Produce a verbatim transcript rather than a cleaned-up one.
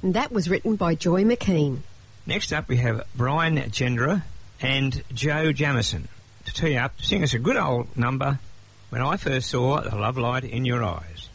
And that was written by Joy McKean. Next up, we have Brian Gendra and Joe Jamison to tee up to sing us a good old number, When I First Saw the Love Light in Your Eyes.